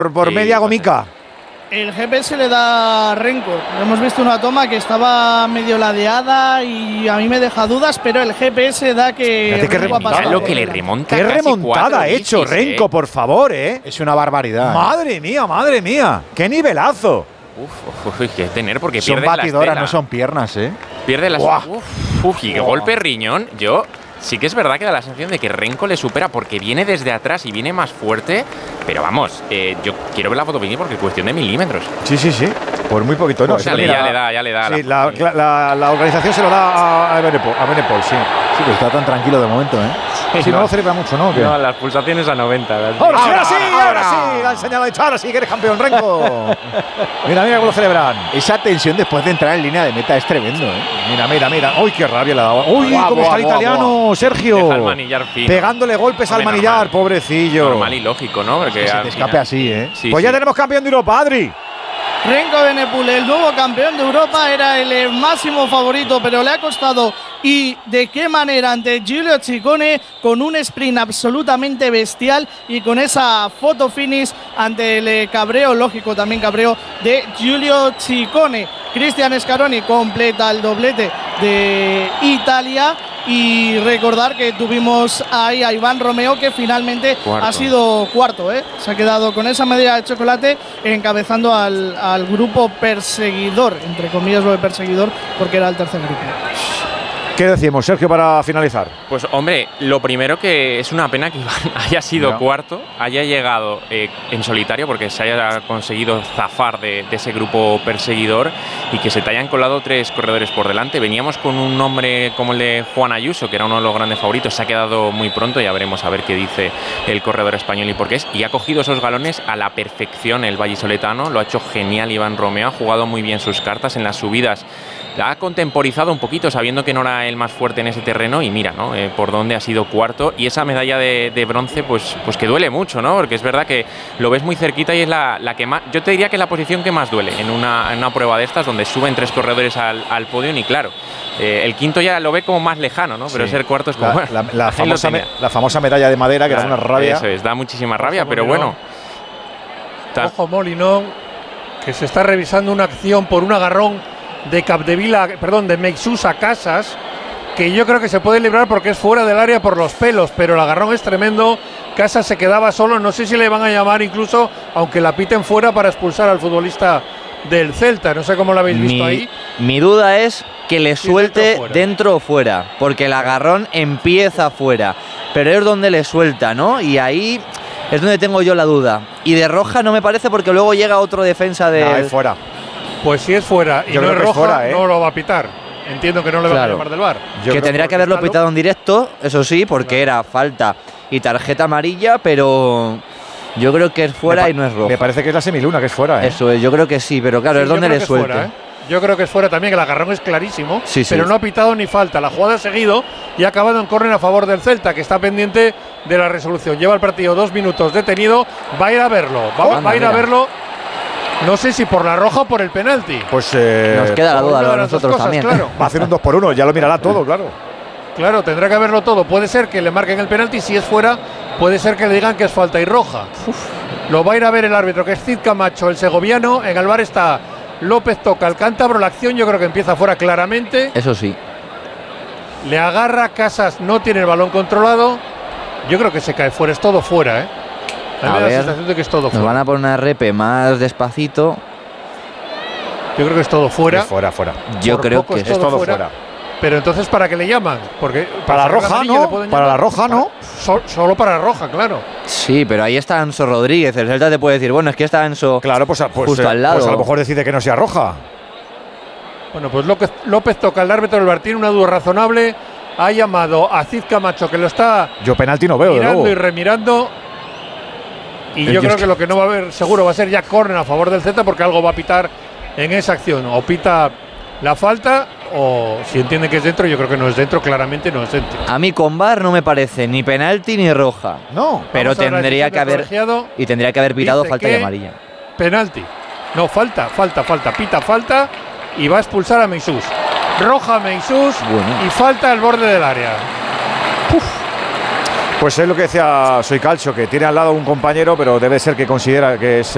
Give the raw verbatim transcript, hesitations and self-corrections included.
por, por sí, media gomica. El G P S le da a Renko. Hemos visto una toma que estaba medio ladeada y a mí me deja dudas, pero el G P S da que Fíjate qué Renko ha remontada, pasado. lo que le remonta. Qué casi remontada cuatro ha hecho bicis, Renko, eh. por favor, ¿eh? Es una barbaridad. Madre mía, madre mía. Qué nivelazo. Uf, uf, uf, que tener porque Son pierde la batidoras, estela. no son piernas, ¿eh? Pierde las. Buah. Uf, uf, y qué golpe riñón. Yo sí que es verdad que da la sensación de que Renko le supera porque viene desde atrás y viene más fuerte. Pero vamos, eh, yo quiero ver la foto venir porque es cuestión de milímetros. Sí, sí, sí. Por muy poquito, ¿no? O sea, Esto, ya mira, le da, ya le da. Sí, la, la, la, la organización se lo da a Benepol, a Benepol, sí. Sí, pero está tan tranquilo de momento, ¿eh? Sí, no lo celebra mucho, ¿no? ¿Qué? No, las pulsaciones a noventa. Ahora sí, ahora Ahora, sí, ahora, ahora sí. ahora. La ha enseñado, ha dicho, ahora sí que eres campeón, Renko. Mira, mira cómo lo celebran. Esa tensión después de entrar en línea de meta es tremendo, ¿eh? Mira, mira, mira. Uy, qué rabia le ha dado. Uy, Buah, cómo buah, está el buah, italiano, Sergio. Deja el manillar fino. Pegándole golpes Hombre, al manillar, normal. pobrecillo. Normal y lógico, ¿no? Porque Que se al te escape final- así, ¿eh? Sí, Pues sí. ya tenemos campeón de Europa, Adri. Renko Benepul, el nuevo campeón de Europa, era el máximo favorito, pero le ha costado. ¿Y de qué manera? Ante Giulio Ciccone, con un sprint absolutamente bestial y con esa foto finish ante el eh, cabreo, lógico también cabreo, de Giulio Ciccone. Cristian Scaroni completa el doblete de Italia. Y recordar que tuvimos ahí a Iván Romeo, que finalmente Cuarto. ha sido cuarto, ¿eh? Se ha quedado con esa medalla de chocolate encabezando al, al grupo perseguidor, entre comillas lo de perseguidor, porque era el tercer grupo. ¿Qué decimos, Sergio, para finalizar? Pues hombre, lo primero que es una pena que Iván haya sido Ya. cuarto, haya llegado eh, en solitario porque se haya conseguido zafar de, de ese grupo perseguidor y que se te hayan colado tres corredores por delante. Veníamos con un nombre como el de Juan Ayuso, que era uno de los grandes favoritos, se ha quedado muy pronto, ya veremos a ver qué dice el corredor español y por qué es. Y ha cogido esos galones a la perfección el vallisoletano, lo ha hecho genial Iván Romeo, ha jugado muy bien sus cartas en las subidas. La ha contemporizado un poquito sabiendo que no era el más fuerte en ese terreno y mira, ¿no? Eh, por dónde ha sido cuarto y esa medalla de, de bronce pues, pues que duele mucho, ¿no? Porque es verdad que lo ves muy cerquita y es la, la que más, yo te diría que es la posición que más duele en una, en una prueba de estas donde suben tres corredores al, al podio y claro, eh, el quinto ya lo ve como más lejano, ¿no? Pero Sí. ser cuarto es como… La, la- la ahí lo famosa, tenía. me- la famosa medalla de madera, que Claro, da una rabia. Eso es, da muchísima rabia, Ojo, pero Molinón. bueno. Ta- Ojo, Molinón, que se está revisando una acción por un agarrón de Capdevila, perdón, de Meixús a Casas, que yo creo que se puede librar porque es fuera del área por los pelos, pero el agarrón es tremendo. Casas se quedaba solo, no sé si le van a llamar incluso, aunque la piten fuera, para expulsar al futbolista del Celta. No sé cómo lo habéis visto Mi, ahí. mi duda es que le Sí, suelte dentro o fuera. dentro o fuera, porque el agarrón empieza fuera, pero es donde le suelta, ¿no? Y ahí es donde tengo yo la duda. Y de roja no me parece porque luego llega otro defensa de… No, es fuera. Pues si es fuera y Yo no creo es que es roja, fuera, ¿eh? no lo va a pitar. Entiendo que no le van a Claro. llamar del V A R. Yo que creo tendría que haberlo porque está pitado en directo, eso sí, porque era falta y tarjeta amarilla, pero yo creo que es fuera Me pa- y no es roja. Me parece que es la semiluna, que es fuera, ¿eh? Eso es, yo creo que sí, pero claro, Sí, es yo donde creo le que es suelte. fuera, ¿eh? Yo creo que es fuera también, que el agarrón es clarísimo, Sí, sí. pero no ha pitado ni falta. La jugada ha seguido y ha acabado en córner a favor del Celta, que está pendiente de la resolución. Lleva el partido dos minutos detenido, va a ir a verlo, va, Oh, anda, va a ir a mira. verlo, no sé si por la roja o por el penalti. Pues eh, Nos queda la Por duda una de a las dos nosotros cosas, también. Claro, va a hacer un dos por uno, ya lo mirará todo, claro. claro, tendrá que verlo todo. Puede ser que le marquen el penalti, si es fuera, puede ser que le digan que es falta y roja. Lo va a ir a ver el árbitro, que es Cid Camacho, el segoviano. En el V A R está López Toca, el cántabro. La acción yo creo que empieza fuera claramente. Eso sí. Le agarra, Casas no tiene el balón controlado. Yo creo que se cae fuera, es todo fuera, ¿eh? A mí A me da ver, la sensación de que es todo Nos fuera. van a poner una repe más despacito. Yo creo que es todo fuera, Es fuera, fuera. Yo Por creo poco que es Es todo fuera. fuera. pero entonces ¿para qué le llaman? Porque Para la sacar roja, amarilla ¿no? le pueden Para la llamar. roja, ¿no? So- solo para la roja, claro. sí, pero ahí está Anso Rodríguez. El Celta te puede decir, bueno, es que está Anso Claro, pues, a- pues, justo eh, al lado. pues a lo mejor decide que no sea roja. Bueno, pues López, López Toca, el árbitro del V A R tiene una duda razonable. Ha llamado a Cid Camacho, que lo está Yo penalti no veo, de mirando luego. y remirando. Y El yo que creo es que que- lo que no va a haber seguro va a ser ya córner a favor del Celta, porque algo va a pitar en esa acción. O pita la falta, o si entiende que es dentro, yo creo que no es dentro, claramente no es dentro. A mí con V A R no me parece ni penalti ni roja. No. Pero Vamos a ver la tendría decisión que del haber colegiado. y tendría que haber pitado Dice falta y que- amarilla. Penalti. No, falta, falta, falta. Pita falta y va a expulsar a Meixús. Roja a Meixús Bueno. y falta al borde del área. Pues es lo que decía Soy Calcio, que tiene al lado un compañero, pero debe ser que considera que es